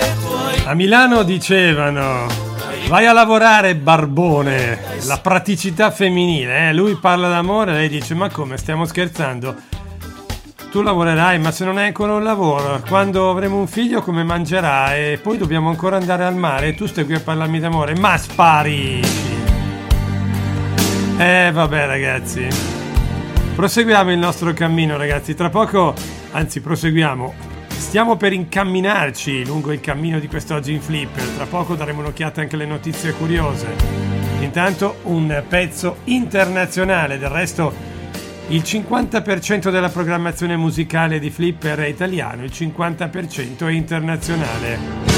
A Milano dicevano: vai a lavorare, barbone, la praticità femminile, lui parla d'amore, lei dice: ma come, stiamo scherzando? Tu lavorerai, ma se non hai ancora un lavoro, quando avremo un figlio come mangerà? E poi dobbiamo ancora andare al mare e tu stai qui a parlarmi d'amore, ma sparisci. Vabbè ragazzi, proseguiamo il nostro cammino ragazzi, tra poco, anzi proseguiamo, stiamo per incamminarci lungo il cammino di quest'oggi in Flipper, tra poco daremo un'occhiata anche alle notizie curiose. Intanto un pezzo internazionale, del resto il 50% della programmazione musicale di Flipper è italiano, il 50% è internazionale.